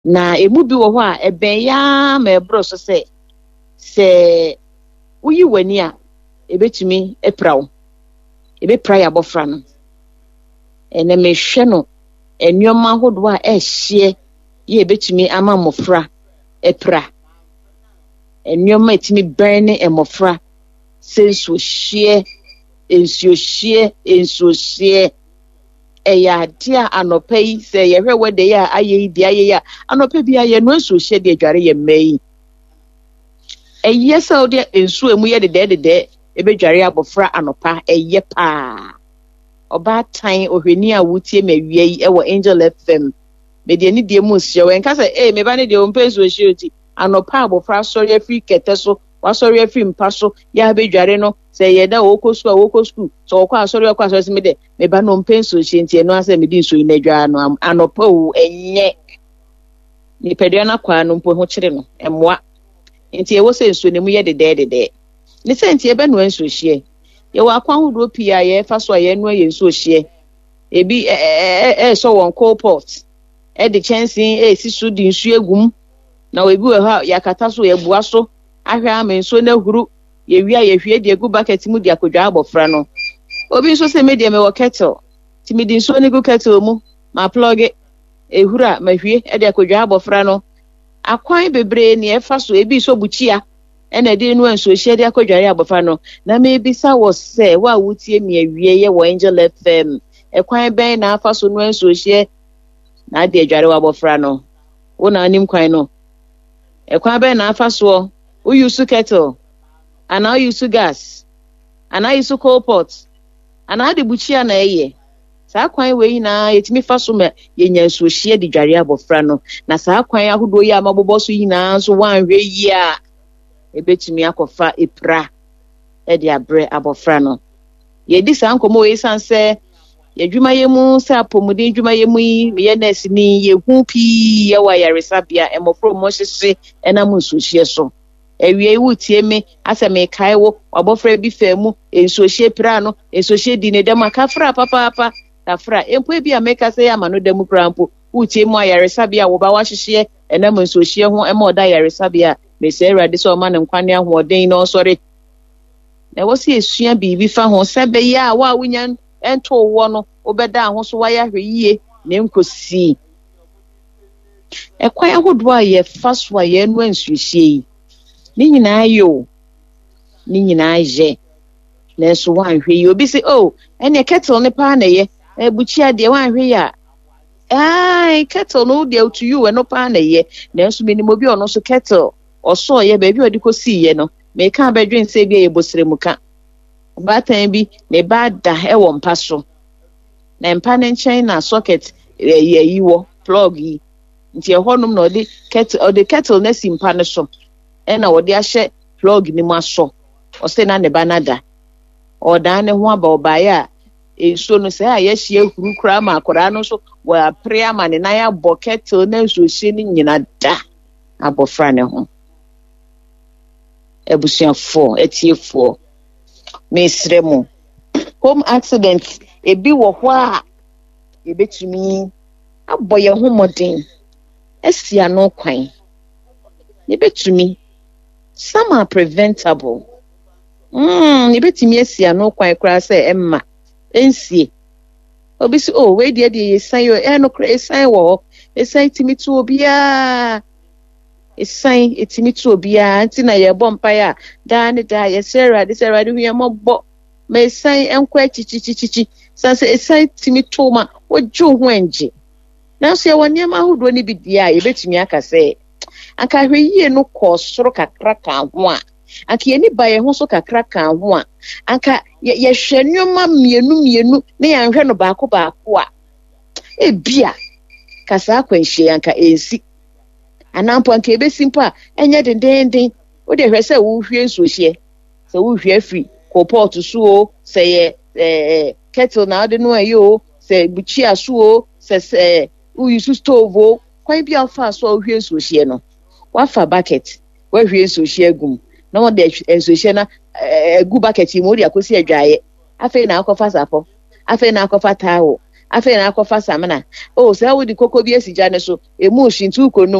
na emu bi wo ho a eben ya ma ebro so se uyi wani a ebetumi eprawo ebepra ya bofra no ene mehwe no enwoma hodo a ehye ye ebetumi ama mofra epra enwoma etimi berne emofra senso hye ensuo hye eya dia anopa yi se ye hwe wede ya aye di aye ya anopa bi aye no ensuo hye de adware ye mai eye se ode ensuo emu ye de ebedware abofra anopa eye pa oba tan ohweni a wutie mawie yi ewo Angel FM me de ni de mu hye we nka se me ba ne de o mpensuo hye oti anopa abofra sori afri kete so wasori afri mpa so ya bedware no se ye da wokosu so okwa asori okwa asori se me de me ba no mpensuo hye ntie no ase me di nso ina dwa no anopa o enye ni pedua na kwa no mpo ho kire no emwa ntie wo se nso ne mu ye de ni se ntie be no nso hye ye wa kwa hodo pia ye fa so ye no ye nso hye ebi so won coal pot de chancing si so di nsu egum na we bi we ha yakata so ye bua so ahwe amenso na huru ye wi ye hwie de egu bucket mu di akodwa abofra no obi nso se media me wo kettle ti me di nso ne gu kettle mu ma plug ehura ma hwie de akodwa abofra no akwan bebre ne efa so ebi so buchia ena de no nso hye de akodwa abofra no na me bisa wo se wa wutie me awie ye wo Angel FM ekwan ben na afa so no nso hye na de adware wa abofra no wo na anim kwan no ekwan ben na afa so u use kettle ana use gas ana use coal pot ana de buchia na eye saa kwan we na yetimi fa so me yenya nso hye de dware abofra no na saa kwan ahodo yi amabobo so yi na nso wanhwe yi a ebetimi akofa epra e de abre abofra no ye di saa nkomo we sanse yadwuma yemu sa pomuden dwuma yemu yi me ye nurse ni ye hu pi ye wa yaresabia emofro mo hyehye enam nso hye so ewie wutie me aseme kai wo abofra bi famu enso hye pra no enso hye di ne dem aka fra papa afra empo bi ameka se ya mano dem krampo wutie mu ayaresabia wo ba wa hyehye enam nso hye ho ema oda yaresabia me se erade so ma ne nkwane ahoden no sorry na wo se esua bibi fa ho sebe ya wa wunya ento wo no obeda ho so waya hweyie ne nkosi ekwan ahodo a ye fa so a ye no ansuhye ni nyina yo ni nyina je na so wanhwe yi obi se ene kettle ne pa na ye buchia de wanhwe ya kettle no de to you no pa na ye na so minimo bi ono so kettle oso ye ba bi odi kosi ye no me ka bedwen se bi ye bosire muka batan bi ne ba da ewo mpa so na mpa ne nchen na socket ye yiwo plug yi nti ehonum na odi kettle na si mpa ne so ena odi ahye plug ni mu aso o se na ne banada o da ne ho aba obaya enso no se aye hye huru kura ma akora no so wa prayer man na ya bo kettle na so hye ni nyina da abofra ne ho ebusuafo etiefo mesremu home accident ebi wo ho a ebetumi aboye ho modern esia no kwan ebetumi some are preventable ebetumi esia no kwan kra se emma ensie obi si we de yesan yo no kra esan wo esan timi tu obia esan etimi tu obia nti na ye bompa ya da ne da ye sera de hu ye mobo me esan enkwa chichichichi sanse esan timi tu ma woju ho enje na so ye woni ma hodo ni bidia ye betumi aka se anka hweyie no kɔ soro kakra ka ho a anka ye ni ba ye ho so kakra ka ho a anka ye hwɛ nyoma mienu ne ya nhwɛ no baako a ebia kasa akwanhye anka ensi anampo anka ebesi mpo a enye dendenden wo de hwɛ sɛ wo hwie nsohye sɛ wo hwie afri kopot so o sɛ ye kettle na de no ayi o sɛ buchia so o sɛ wo use stove o kwan bia fa so wo hwie nsohye no wafa bucket wa hwie nsohye agum na wo de nsohye na egu bucket mu odi akosi adwaye afi na akofa sapo afi na akofa tawo afei na akɔfa samina o sɛ wodi koko bi esi gya ne so emu hyi ntu